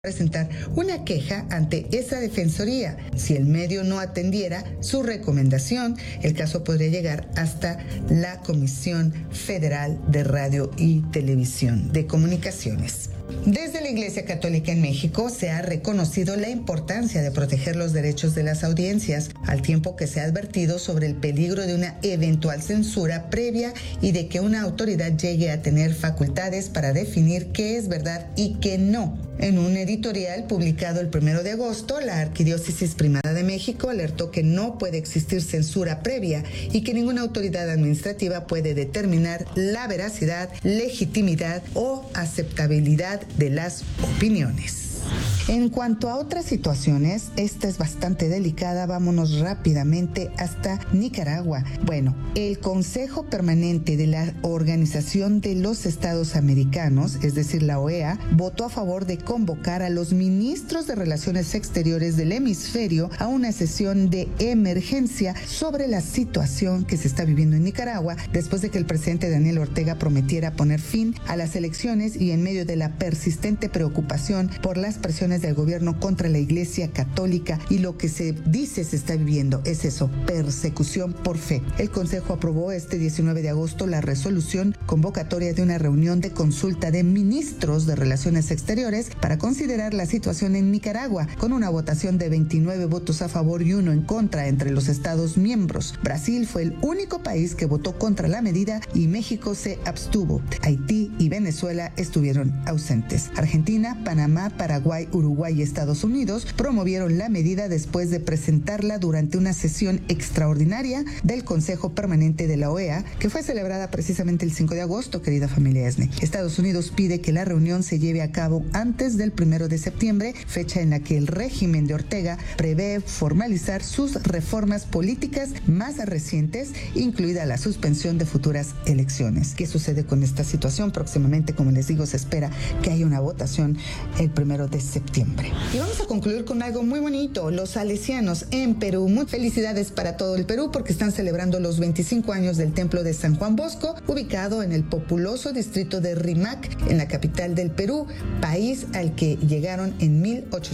presentar una queja ante esa defensoría. Si el medio no atendiera su recomendación, el caso podría llegar hasta la Comisión Federal de Radio y Televisión de Comunicaciones. Desde la Iglesia Católica en México se ha reconocido la importancia de proteger los derechos de las audiencias, al tiempo que se ha advertido sobre el peligro de una eventual censura previa y de que una autoridad llegue a tener facultades para definir qué es verdad y qué no. En un editorial publicado el 1 de agosto, la Arquidiócesis Primada de México alertó que no puede existir censura previa y que ninguna autoridad administrativa puede determinar la veracidad, legitimidad o aceptabilidad de las opiniones. En cuanto a otras situaciones, esta es bastante delicada. Vámonos rápidamente hasta Nicaragua. Bueno, el Consejo Permanente de la Organización de los Estados Americanos, es decir, la OEA, votó a favor de convocar a los ministros de Relaciones Exteriores del hemisferio a una sesión de emergencia sobre la situación que se está viviendo en Nicaragua después de que el presidente Daniel Ortega prometiera poner fin a las elecciones y en medio de la persistente preocupación por las presiones del gobierno contra la Iglesia Católica y lo que se dice se está viviendo es eso, persecución por fe. El Consejo aprobó este 19 de agosto la resolución convocatoria de una reunión de consulta de ministros de Relaciones Exteriores para considerar la situación en Nicaragua, con una votación de 29 votos a favor y 1 en contra entre los Estados miembros. Brasil fue el único país que votó contra la medida y México se abstuvo. Haití y Venezuela estuvieron ausentes. Argentina, Panamá, Paraguay, Uruguay y Estados Unidos promovieron la medida después de presentarla durante una sesión extraordinaria del Consejo Permanente de la OEA, que fue celebrada precisamente el 5 de agosto, querida familia ESNE. Estados Unidos pide que la reunión se lleve a cabo antes del 1 de septiembre, fecha en la que el régimen de Ortega prevé formalizar sus reformas políticas más recientes, incluida la suspensión de futuras elecciones. ¿Qué sucede con esta situación? Próximamente, como les digo, se espera que haya una votación el 1 de septiembre. Y vamos a concluir con algo muy bonito. Los salesianos en Perú, muy felicidades para todo el Perú porque están celebrando los 25 años del Templo de San Juan Bosco, ubicado en el populoso distrito de Rímac, en la capital del Perú, país al que llegaron en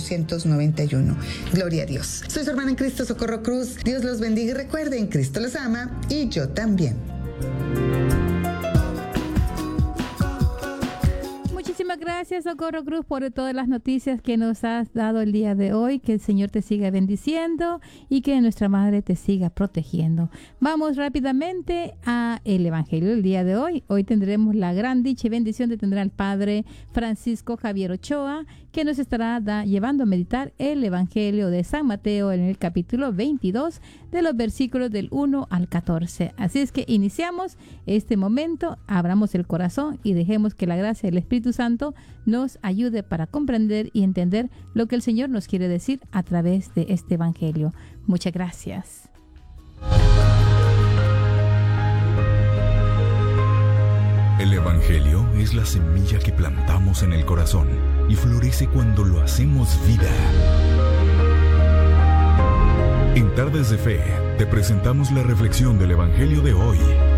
1891. Gloria a Dios. Soy su hermana en Cristo, Socorro Cruz. Dios los bendiga y recuerden, Cristo los ama y yo también. Muchísimas gracias, Socorro Cruz, por todas las noticias que nos has dado el día de hoy. Que el Señor te siga bendiciendo y que nuestra Madre te siga protegiendo. Vamos rápidamente a el Evangelio del día de hoy. Hoy tendremos la gran dicha y bendición de tener al Padre Francisco Javier Ochoa, que nos estará llevando a meditar el Evangelio de San Mateo en el capítulo 22 de los versículos del 1 al 14. Así es que iniciamos este momento, abramos el corazón y dejemos que la gracia del Espíritu Santo nos ayude para comprender y entender lo que el Señor nos quiere decir a través de este Evangelio. Muchas gracias. El Evangelio es la semilla que plantamos en el corazón y florece cuando lo hacemos vida. En Tardes de Fe, te presentamos la reflexión del Evangelio de hoy.